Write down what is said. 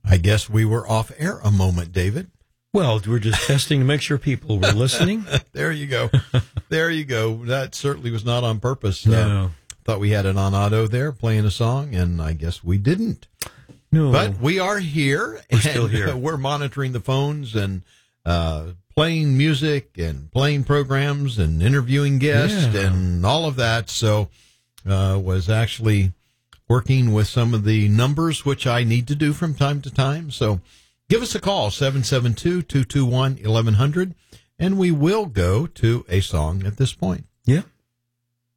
I guess we were off air a moment, David. Well, we're just testing to make sure people were listening. There you go. There you go. That certainly was not on purpose. No. Thought we had it on auto there playing a song, and I guess we didn't. No. But we are here. We're still here. We're monitoring the phones and playing music and playing programs and interviewing guests and all of that. So was actually working with some of the numbers, which I need to do from time to time. So give us a call, 772-221-1100, and we will go to a song at this point. Yeah.